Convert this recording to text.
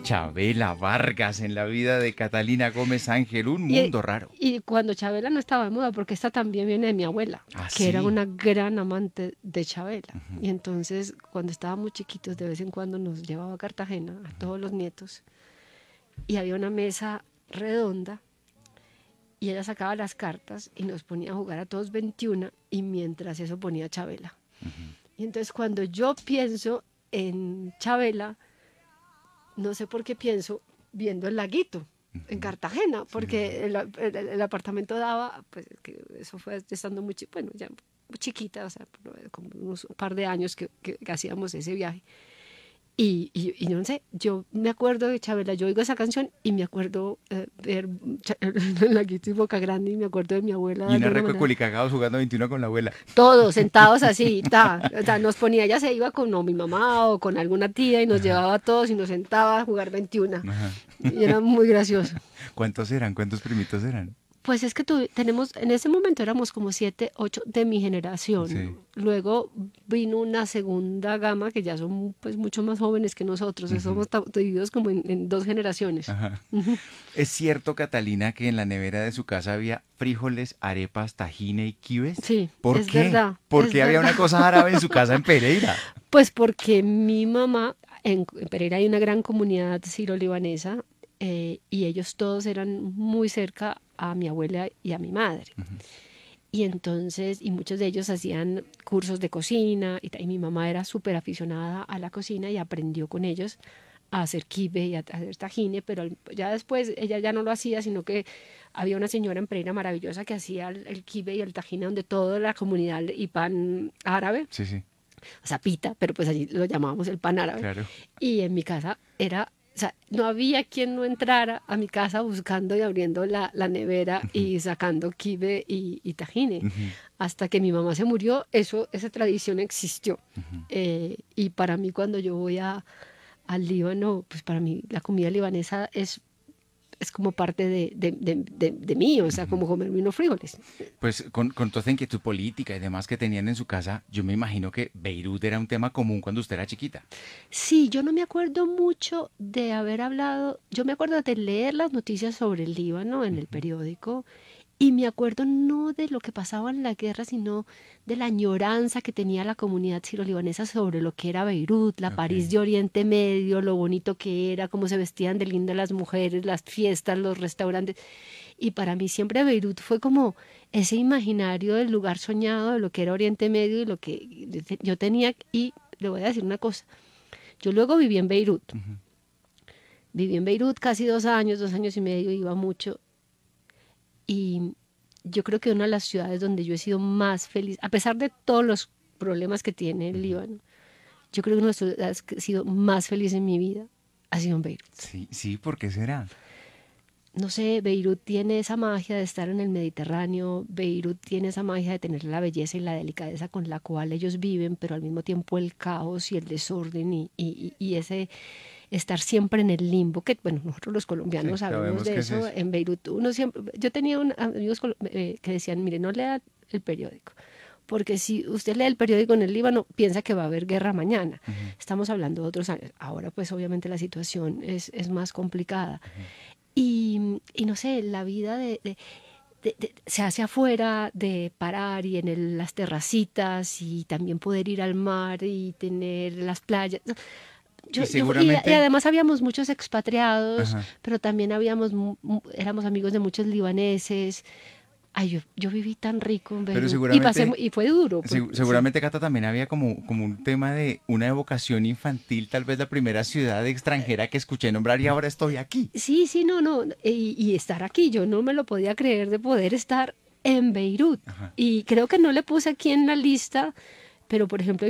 Chabela Vargas en la vida de Catalina Gómez Ángel, un Y, mundo raro. y cuando Chabela no estaba de moda, porque esta también viene de mi abuela, Ah, que era sí. una gran amante de Chabela. Ujú, Y entonces, cuando estábamos chiquitos, de vez en cuando nos llevaba a Cartagena, a todos los nietos, y había una mesa redonda, y ella sacaba las cartas y nos ponía a jugar a todos 21, y mientras eso ponía Chabela. ujú. Y entonces, cuando yo pienso en Chabela, no sé por qué pienso viendo el laguito en Cartagena, Sí, sí, sí. porque el apartamento daba, pues que eso fue estando muy, bueno, ya muy chiquita, o sea, como unos un par de años que hacíamos ese viaje. Y yo no sé, yo me acuerdo de Chabela, yo oigo esa canción y me acuerdo ver el laguito y Boca Grande y me acuerdo de mi abuela Y una de una reco de manera. culicagados jugando 21 con la abuela. Todos sentados así, o sea, nos ponía, ella se iba con o mi mamá o con alguna tía y nos Ajá, llevaba a todos y nos sentaba a jugar 21. ajá. Y era muy gracioso. ¿Cuántos eran? ¿Cuántos primitos eran? Pues es que tenemos, en ese momento éramos como 7, 8 de mi generación. Sí. Luego vino una segunda gama que ya son pues mucho más jóvenes que nosotros. Ujú, Somos divididos como en dos generaciones. ajá. ¿Es cierto, Catalina, que en la nevera de su casa había frijoles, arepas, tajine y quibes? Sí, ¿Por es qué? verdad, ¿Por es qué había verdad. una cosa árabe en su casa en Pereira? Pues porque mi mamá, en Pereira hay una gran comunidad siro-libanesa y ellos todos eran muy cerca a mi abuela y a mi madre. Ujú, Y entonces, y muchos de ellos hacían cursos de cocina y mi mamá era súper aficionada a la cocina y aprendió con ellos a hacer kibe y a hacer tajine, pero ya después ella ya no lo hacía, sino que había una señora en Pereira maravillosa que hacía el kibe y el tajine donde toda la comunidad y pan árabe, sí, sí, o sea, pita, pero pues allí lo llamábamos el pan árabe. claro. Y en mi casa era, o sea, no había quien no entrara a mi casa buscando y abriendo la nevera Ujú, y sacando kibe y tajine. ujú, Hasta que mi mamá se murió, esa tradición existió. ujú. Y para mí cuando yo voy al Líbano, pues para mí la comida libanesa es como parte de mí, o sea, Ujú. como comerme unos frijoles. Pues con toda esa inquietud política y demás que tenían en su casa, yo me imagino que Beirut era un tema común cuando usted era chiquita. Sí, yo no me acuerdo mucho de haber hablado, yo me acuerdo de leer las noticias sobre el Líbano en el Ujú, periódico y me acuerdo no de lo que pasaba en la guerra, sino de la añoranza que tenía la comunidad siro-libanesa sobre lo que era Beirut, la ok, París de Oriente Medio, lo bonito que era, cómo se vestían de lindo las mujeres, las fiestas, los restaurantes. Y para mí siempre Beirut fue como ese imaginario del lugar soñado de lo que era Oriente Medio y lo que yo tenía. Y le voy a decir una cosa. Yo luego viví en Beirut. ujú. Viví en Beirut casi 2 años, 2 años y medio, iba mucho. Y yo creo que una de las ciudades donde yo he sido más feliz, a pesar de todos los problemas que tiene el Líbano, yo creo que una de las ciudades que he sido más feliz en mi vida ha sido en Beirut. Sí, sí, ¿por qué será? No sé, Beirut tiene esa magia de estar en el Mediterráneo, Beirut tiene esa magia de tener la belleza y la delicadeza con la cual ellos viven, pero al mismo tiempo el caos y el desorden y ese estar siempre en el limbo, que bueno, nosotros los Sí, colombianos sabemos sabemos de qué es eso, eso. en Beirut uno siempre, yo tenía amigos que decían, mire, no lea el periódico, porque si usted lee el periódico en el Líbano, piensa que va a haber guerra mañana. Ujú, Estamos hablando de otros años. Ahora pues obviamente la situación es más complicada. ujú. Y no sé, la vida se hace afuera de parar y en las terracitas y también poder ir al mar y tener las playas. Y Y seguramente, además habíamos muchos expatriados, ajá, pero también éramos amigos de muchos libaneses. Ay, yo viví tan rico en pero Beirut y seguramente, y fue duro, porque sí. seguramente, Cata, también había como un tema de una evocación infantil, tal vez la primera ciudad extranjera que escuché nombrar y ahora estoy aquí. Sí, sí, no, no. Y estar aquí, yo no me lo podía creer de poder estar en Beirut. Ajá. Y creo que no le puse aquí en la lista, pero por ejemplo,